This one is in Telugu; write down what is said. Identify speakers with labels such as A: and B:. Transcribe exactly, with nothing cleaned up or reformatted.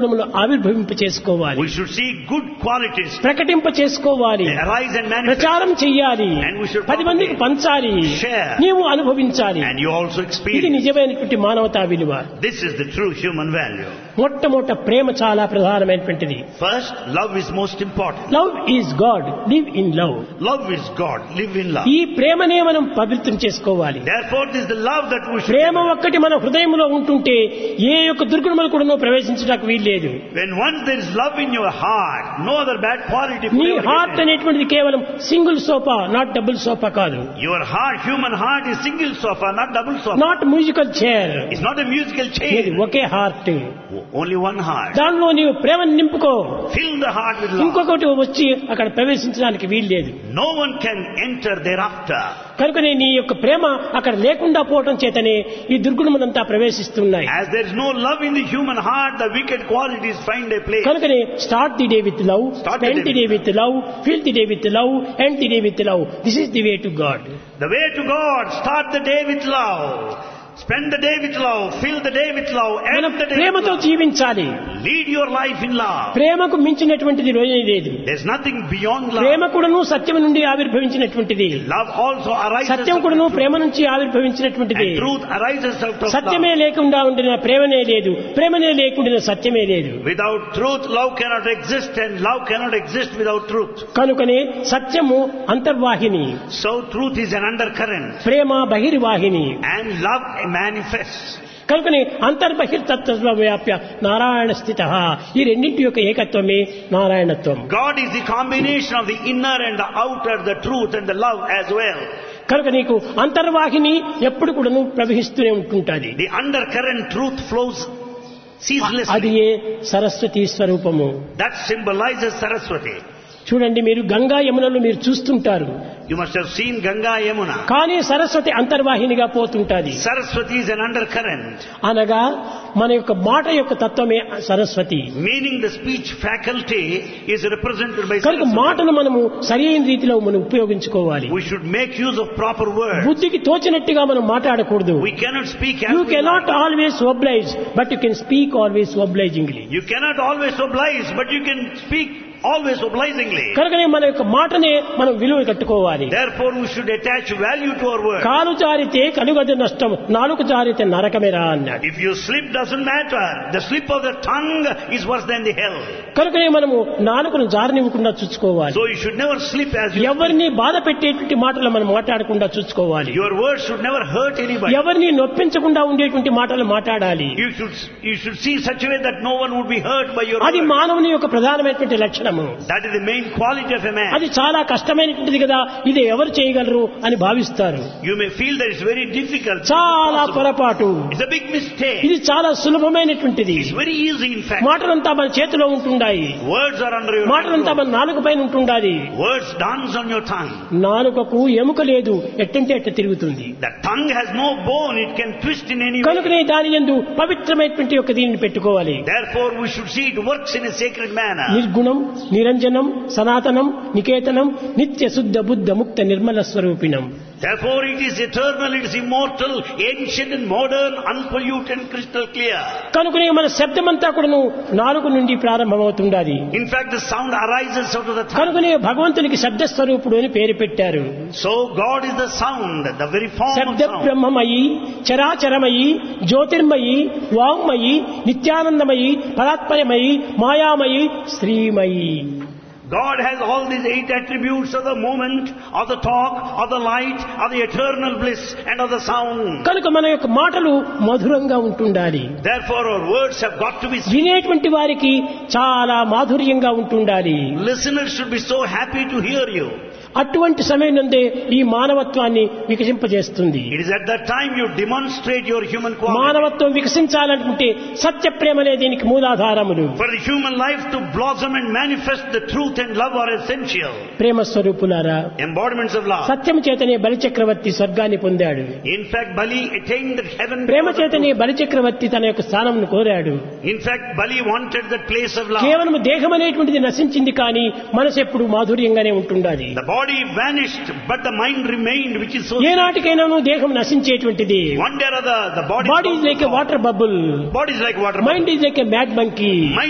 A: ఆవిర్భవింప చేసుకోవాలి,
B: We should see good qualities
A: ప్రకటింప చేసుకోవాలి,
B: arise and manifest.
A: ప్రచారం చెయ్యాలి,
B: And we should
A: పది మందికి పంచాలి,
B: share.
A: నీవు అనుభవించాలి.
B: And you also
A: ఇది
B: experience.
A: నిజమైనటువంటి మానవతా విలువ.
B: This is the true human value.
A: మొట్టమొదట ప్రేమ చాలా ప్రధానమైనటువంటిది.
B: First, love is most important.
A: Love is God, live in love.
B: Love is God. Live in love.
A: ఈ ప్రేమనే మనం పవిత్రం చేసుకోవాలి.
B: Therefore, this is the love that we should.
A: ప్రేమ ఒక్కటి మన హృదయంలో ఉంటుంటే ఏ యొక్క దుర్గుణములు కూడా ప్రవేశించడానికి వీల్లేదు.
B: When once there is love in your heart, no other bad quality could
A: నీ
B: ever
A: హార్ట్
B: get in.
A: అనేటువంటిది కేవలం single sofa, not double sofa కాదు.
B: Your heart, human heart, is single sofa, not double sofa.
A: Not musical chair.
B: It's not a musical
A: ఇది
B: chair.
A: ఒకే హార్ట్.
B: Only one heart.
A: దానిలో నీవు ప్రేమను నింపుకో,
B: Fill the heart with love.
A: ఇంకొకటి వచ్చి అక్కడ ప్రవేశించడానికి వీల్లేదు.
B: No one can enter thereafter.
A: కనుకనే నీ యొక్క ప్రేమ అక్కడ లేకుండా పోవటం చేతనే ఈ దుర్గుణములంతా ప్రవేశిస్తున్నాయి.
B: As there is no love in the human heart, the wicked qualities find a place.
A: కనుకనే start the day with love,
B: Start the
A: spend
B: day
A: the day with love, feel the day with love, end the day with love. This is the way to God.
B: The way to God, start the day with love. Spend the day with love. Fill the day with love. End
A: మనం
B: the day with
A: ప్రేమతో
B: love.
A: జీవించాలి.
B: Lead your life in love.
A: ప్రేమకు మించినటువంటిది రోజే లేదు.
B: There's nothing beyond
A: ప్రేమ
B: love.
A: కూడాను సత్యం నుండి ఆవిర్భవించినటువంటిది.
B: Love also arises
A: సత్యం
B: out
A: కూడాను
B: of
A: ప్రేమ
B: truth.
A: నుంచి ఆవిర్భవించినటువంటిది.
B: And truth arises out of
A: సత్యమే
B: love.
A: లేకుండా ఉండిన ప్రేమనే లేదు, ప్రేమనే లేకుండా సత్యమే లేదు.
B: Without truth, love cannot exist, and love cannot exist without truth.
A: కనుకనే సత్యము అంతర్వాహిని,
B: So truth is an undercurrent,
A: Prema బహిర్వాహిని.
B: and love manifests.
A: కనుకనే అంతర్బహిర్తత్వ వ్యాప్య నారాయణ స్థిత. ఈ రెండింటి యొక్క ఏకత్వమే నారాయణత్వం.
B: God is the combination of the inner and the outer, the truth and the love as well.
A: కనుక నీకు అంతర్వాహిని ఎప్పుడు కూడాను ప్రవహిస్తూనే ఉంటుంటుంది.
B: The undercurrent truth flows ceaselessly.
A: అది ఏ సరస్వతి స్వరూపము.
B: That symbolizes Saraswati.
A: చూడండి, మీరు గంగా యమునలు మీరు చూస్తుంటారు,
B: You must have seen Ganga Yamuna.
A: కానీ Saraswati అంతర్వాహినిగా పోతుంటాది.
B: Saraswati is an undercurrent,
A: అనగా మన యొక్క మాట యొక్క తత్వమే Saraswati.
B: meaning the speech faculty is represented by
A: కనుక
B: Saraswati.
A: మాటను మనము సరైన రీతిలో మనం ఉపయోగించుకోవాలి.
B: We should make use of proper words.
A: బుద్ధికి తోచినట్టుగా మనం మాట్లాడకూడదు.
B: We cannot speak as
A: you
B: we
A: cannot
B: like.
A: Always oblige, but you can speak always obligingly.
B: You cannot always oblige, but you can speak always obligingly.
A: కనుకనే మన యొక్క మాటనే మనం విలువ కట్టుకోవాలి.
B: Therefore, we should attach value to our words.
A: కాలు జారితే కలుగదు నష్టం, నాలుక జారితే నరకమేరా అన్నాడు.
B: If you slip, doesn't matter. The slip of the tongue is worse than the hell.
A: కనుకనే మనము నాలుకను జారనివ్వకుండా చూసుకోవాలి.
B: So you should never slip as you
A: ఎవరిని బాధ పెట్టేటువంటి మాటలు మనం మాట్లాడకుండా చూసుకోవాలి.
B: Your words should never hurt anybody.
A: ఎవరిని నొప్పించకుండా ఉండేటువంటి మాటలు మాట్లాడాలి.
B: You should you should see such a way that no one would be hurt by your
A: అది
B: words.
A: మానవుని యొక్క ప్రధానమైనటువంటి లక్షణము.
B: That is the main quality of a man.
A: అది చాలా కష్టమైనటువంటిది కదా, ఇది ఎవరు చేయగలరు అని భావిస్తారు.
B: You may feel that it's very difficult.
A: చాలా
B: It's
A: పొరపాటు.
B: It's a big mistake.
A: ఇది చాలా సులభమైనటువంటిది.
B: It's very easy, in fact.
A: మాటలంతా మన చేతిలో ఉంటుండాయి.
B: Words are under your
A: మాటలంతా
B: control.
A: మన నాలుక పైన ఉంటుండాలి.
B: Words dance on your tongue.
A: నాలుకకు ఎముక లేదు, ఎట్టంటే ఎట్ట తిరుగుతుంది.
B: The tongue has no bone. It can twist in any way.
A: కనుకనే దాని యందు పవిత్రమైనటువంటి ఒక దీనిని పెట్టుకోవాలి.
B: Therefore, we should see it works in a sacred manner.
A: నిర్గుణం, నిరంజనం, సనాతనం, నికేతనం, నిత్య శుద్ధ బుద్ధ ముక్త Nirmala స్వరూపిణం.
B: Therefore, it is eternal, it is immortal, ancient and modern, unpolluted and crystal clear.
A: కనుకనే మన శబ్దమంతా కూడాను నాలుగు నుండి ప్రారంభమవుతుండాలి.
B: In fact, the sound arises out of the tongue.
A: కనుకనే భగవంతునికి శబ్ద స్వరూపుడు అని పేరు పెట్టారు.
B: So, God is the sound, the very form of
A: శబ్ద
B: sound.
A: బ్రహ్మమయి, చరాచరమయి, Jyotirmayi, వాంగ్మయి, నిత్యానందమయి, పరాత్పరమయి, మాయామయి, Srimayi.
B: God has all these eight attributes of the moment, of the talk, of the light, of the eternal bliss, and of the sound.
A: కనుక మన యొక్క మాటలు మధురంగా ఉంటుండాలి.
B: Therefore, our words have got to be sweet.
A: వినేటువంటి వారికి చాలా మాధుర్యంగా ఉంటుండాలి.
B: Listeners should be so happy to hear you.
A: అటువంటి సమయం నందే ఈ మానవత్వాన్ని వికసింపజేస్తుంది.
B: It is at that time you demonstrate your human quality.
A: మానవత్వం వికసించాలనుకుంటే సత్య ప్రేమలే దీనికి మూలాధారములు.
B: For the human life to blossom and manifest, the truth and love are essential.
A: ప్రేమ స్వరూపులారా,
B: Embodiments of love.
A: సత్యం చేతనే బలిచక్రవర్తి స్వర్గాన్ని పొందాడు.
B: In fact, Bali attained the heaven.
A: ప్రేమ చేతనే బలిచక్రవర్తి తన యొక్క స్థానంను కోరాడు.
B: In fact, Bali wanted that place of love.
A: కేవలం దేహం అనేటువంటిది నశించింది, కానీ మనసు ఎప్పుడు మాధుర్యంగానే ఉంటుండాలి.
B: The body vanished, but the mind remained, which is so.
A: ఏనాటికైనాను దేహం నశించేటువంటిది.
B: One day or other, the body.
A: Body is like a water bubble,
B: Body is like water.
A: Mind is like a mad monkey.
B: Mind